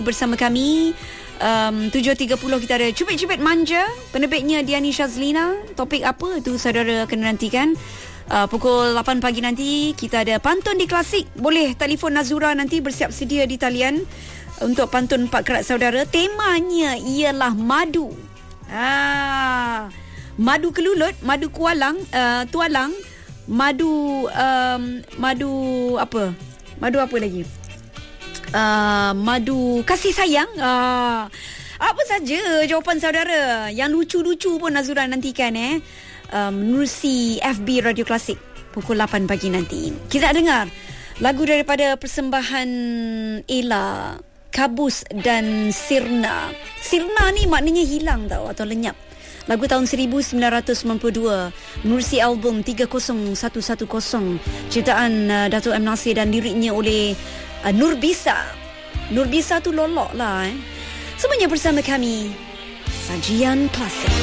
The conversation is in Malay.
Bersama kami 7.30 kita ada Cubit-Cubit Manja, penerbitnya Diani Shazlina. Topik apa itu saudara kena nantikan. Pukul 8 pagi nanti kita ada Pantun di Klasik. Boleh telefon Nazura nanti, bersiap sedia di talian untuk pantun 4 kerat saudara. Temanya ialah madu. Madu kelulut, madu kualang, tualang, madu apa? Madu apa lagi? Madu kasih sayang. Apa saja jawapan saudara. Yang lucu-lucu pun Nazura nantikan menerusi FB Radio Klasik pukul 8 pagi nanti. Kita dengar lagu daripada persembahan Ella, Kabus dan Sirna. Sirna ni maknanya hilang tau, atau lenyap. Lagu tahun 1992 menerusi album 30110, ciptaan Dato' M. Nasir dan liriknya oleh Nurbisa. Nurbisa tu lolok lah. Semuanya bersama kami, Sajian Klasik.